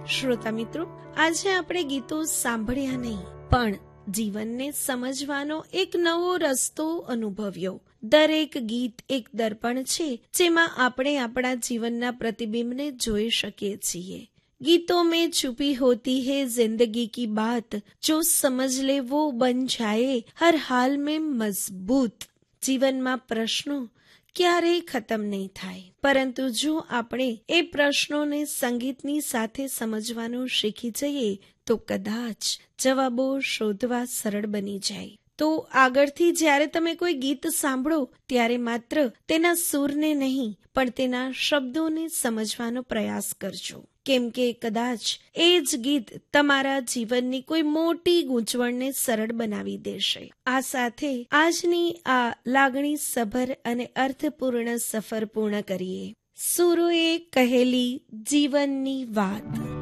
શ્રોતા મિત્રો, આજે આપણે ગીતો સાંભળ્યા નહીં, પણ જીવનને સમજવાનો એક નવો રસ્તો અનુભવ્યો. દરેક ગીત એક દર્પણ છે, જેમાં આપણે આપણા જીવનના પ્રતિબિંબને જોઈ શકીએ છીએ. गीतों में छुपी होती है जिंदगी की बात, जो समझ ले वो बन जाए हर हाल में मजबूत. જીવનમાં પ્રશ્નો ક્યારેય ખતમ નહીં થાય, પરંતુ જો આપણે એ પ્રશ્નોને સંગીતની સાથે સમજવાનું શીખી જઈએ તો કદાચ જવાબો શોધવા સરળ બની જાય. તો આગળથી જ્યારે તમે કોઈ ગીત સાંભળો ત્યારે માત્ર તેના સૂરને નહીં, પણ તેના શબ્દોને સમજવાનો પ્રયાસ કરજો, કેમ કે કદાચ એ જ ગીત તમારા જીવનની કોઈ મોટી ગૂંચવણને સરળ બનાવી દેશે. આ સાથે આજની આ લાગણી સભર અને અર્થપૂર્ણ સફર પૂર્ણ કરીએ. સુરોએ કહેલી જીવનની વાત.